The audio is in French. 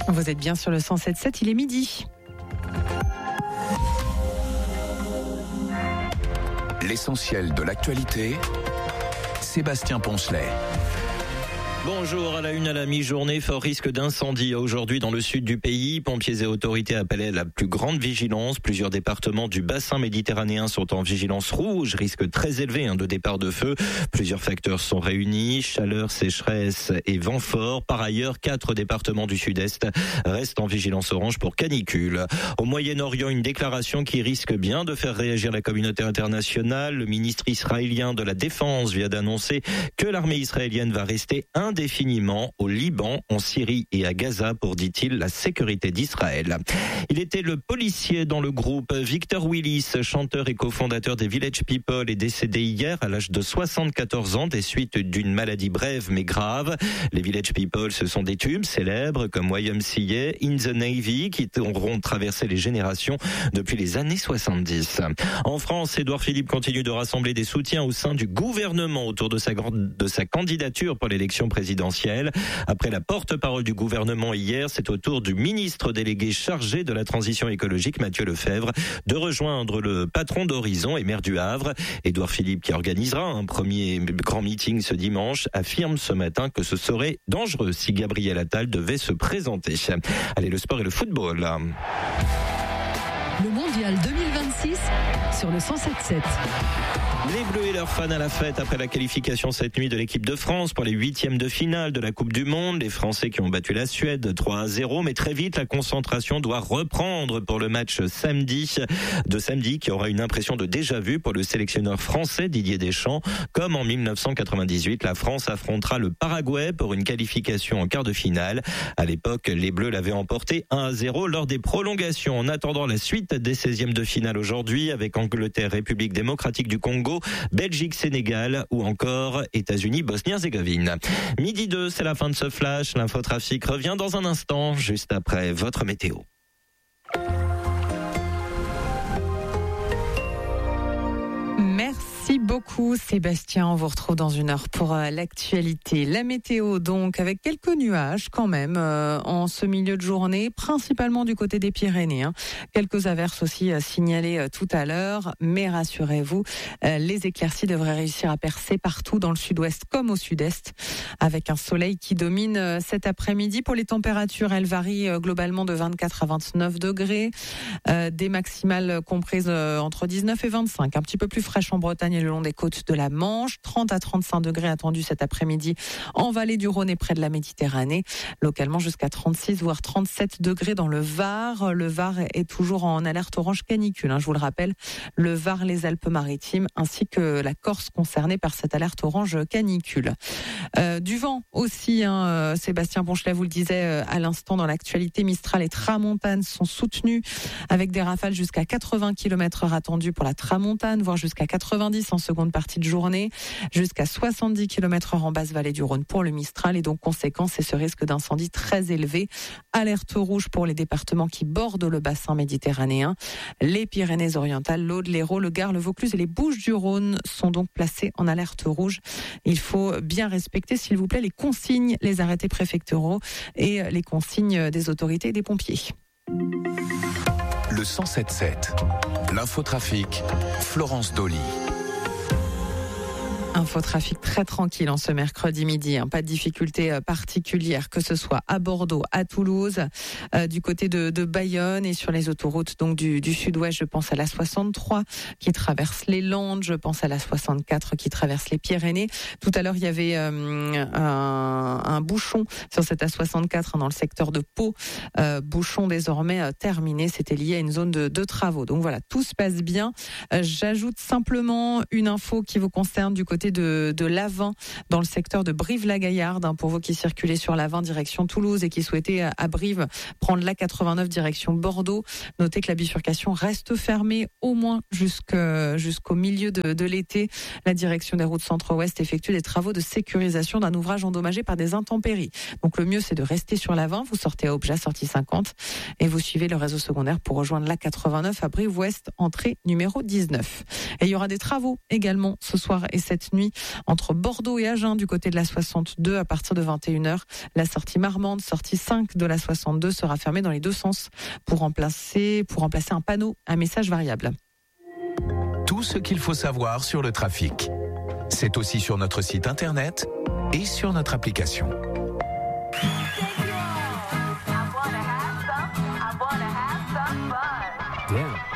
Vous êtes bien sur le 107.7, il est midi. L'essentiel de l'actualité, Sébastien Poncelet. Bonjour, à la une à la mi-journée, fort risque d'incendie aujourd'hui dans le sud du pays. Pompiers et autorités appelaient à la plus grande vigilance. Plusieurs départements du bassin méditerranéen sont en vigilance rouge, risque très élevé de départ de feu. Plusieurs facteurs sont réunis, chaleur, sécheresse et vent fort. Par ailleurs, 4 départements du sud-est restent en vigilance orange pour canicule. Au Moyen-Orient, une déclaration qui risque bien de faire réagir la communauté internationale. Le ministre israélien de la Défense vient d'annoncer que l'armée israélienne va rester indéfiniment au Liban, en Syrie et à Gaza pour, dit-il, la sécurité d'Israël. Il était le policier dans le groupe. Victor Willis, chanteur et cofondateur des Village People, est décédé hier à l'âge de 74 ans des suites d'une maladie brève mais grave. Les Village People, ce sont des tubes célèbres comme YMCA, In the Navy, qui auront traversé les générations depuis les années 70. En France, Édouard Philippe continue de rassembler des soutiens au sein du gouvernement autour de sa candidature pour l'élection présidentielle. Après la porte-parole du gouvernement hier, c'est au tour du ministre délégué chargé de la transition écologique, Matthieu Lefebvre, de rejoindre le patron d'Horizon et maire du Havre. Édouard Philippe, qui organisera un premier grand meeting ce dimanche, affirme ce matin que ce serait dangereux si Gabriel Attal devait se présenter. Allez, le sport et le football. Le Mondial 2026 sur le 107.7. Les Bleus et leurs fans à la fête après la qualification cette nuit de l'équipe de France pour les 8e de finale de la Coupe du Monde. Les Français qui ont battu la Suède 3-0, mais très vite la concentration doit reprendre pour le match samedi qui aura une impression de déjà-vu pour le sélectionneur français Didier Deschamps. Comme en 1998, la France affrontera le Paraguay pour une qualification en quart de finale. À l'époque, les Bleus l'avaient emporté 1-0 lors des prolongations. En attendant la suite des 16e de finale aujourd'hui avec Angleterre, République démocratique du Congo, Belgique, Sénégal ou encore États-Unis, Bosnie-Herzégovine. Midi 2, c'est la fin de ce flash. L'infotrafic revient dans un instant, juste après votre météo. Merci beaucoup Sébastien, on vous retrouve dans une heure pour l'actualité. La météo donc avec quelques nuages quand même en ce milieu de journée, principalement du côté des Pyrénées. Quelques averses aussi signalées tout à l'heure, mais rassurez-vous, les éclaircies devraient réussir à percer partout dans le sud-ouest comme au sud-est, avec un soleil qui domine cet après-midi. Pour les températures, elles varient globalement de 24 à 29 degrés, des maximales comprises entre 19 et 25, un petit peu plus fraîches en Bretagne et le long des côtes de la Manche, 30 à 35 degrés attendus cet après-midi en vallée du Rhône et près de la Méditerranée, localement jusqu'à 36 voire 37 degrés dans le Var. Le Var est toujours en alerte orange canicule, je vous le rappelle, le Var, les Alpes-Maritimes ainsi que la Corse concernée par cette alerte orange canicule. Du vent aussi, Sébastien Poncelet vous le disait à l'instant dans l'actualité, Mistral et Tramontane sont soutenus avec des rafales jusqu'à 80 km/h attendues pour la Tramontane, voire jusqu'à 90 en seconde partie de journée, jusqu'à 70 km/h en basse vallée du Rhône pour le Mistral, et donc conséquence, c'est ce risque d'incendie très élevé. Alerte rouge pour les départements qui bordent le bassin méditerranéen. Les Pyrénées-Orientales, l'Aude, l'Hérault, le Gard, le Vaucluse et les Bouches-du-Rhône sont donc placés en alerte rouge. Il faut bien respecter, s'il vous plaît, les consignes, les arrêtés préfectoraux et les consignes des autorités et des pompiers. Le 107.7, l'infotrafic, Florence Dolly. Infotrafic très tranquille en ce mercredi midi, pas de difficultés particulières, que ce soit à Bordeaux, à Toulouse, du côté de Bayonne et sur les autoroutes donc du sud-ouest. Je pense à la 63 qui traverse les Landes, je pense à la 64 qui traverse les Pyrénées. Tout à l'heure, il y avait un bouchon sur cette A64 dans le secteur de Pau, bouchon désormais terminé, c'était lié à une zone de travaux. Donc voilà, tout se passe bien. J'ajoute simplement une info qui vous concerne du côté de l'Avent, dans le secteur de Brive-la-Gaillarde, pour vous qui circulez sur l'Avent direction Toulouse et qui souhaitez à Brive prendre l'A89 direction Bordeaux. Notez que la bifurcation reste fermée au moins jusqu'au milieu de l'été. La direction des routes centre-ouest effectue des travaux de sécurisation d'un ouvrage endommagé par des intempéries. Donc le mieux, c'est de rester sur l'Avent. Vous sortez à Obja, sortie 50, et vous suivez le réseau secondaire pour rejoindre l'A89 à Brive-Ouest, entrée numéro 19. Et il y aura des travaux également ce soir et cette nuit entre Bordeaux et Agen du côté de la 62 à partir de 21h. La sortie Marmande, sortie 5 de la 62 sera fermée dans les deux sens pour remplacer un panneau à message variable. Tout ce qu'il faut savoir sur le trafic. C'est aussi sur notre site internet et sur notre application. Yeah.